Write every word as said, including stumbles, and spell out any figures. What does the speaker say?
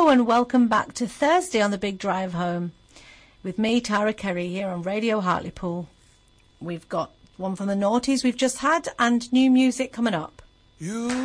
Hello and welcome back to Thursday on the Big Drive Home with me, Tara Kerry, here on Radio Hartlepool. We've got one from the noughties we've just had and new music coming up. You